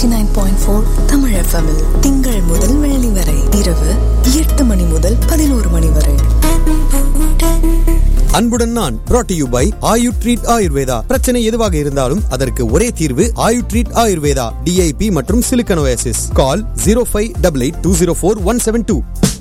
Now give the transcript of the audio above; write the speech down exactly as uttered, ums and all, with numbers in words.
Nine point four Tamil FM திங்கள் முதல் வெள்ளி வரை இரவு எட்டு மணி முதல் பதினோரு மணி வரை. அன்புடன் நான் brought to you by Ayu treat Ayurveda. பிரச்சனை எதுவாக இருந்தாலும் அதற்கு ஒரே தீர்வு ஆயு ட்ரீட் ஆயுர்வேதா. டிஐபி மற்றும் சிலிக்கன் ஓஎஸ்எஸ். கால் zero five eight eight two zero four one seven two.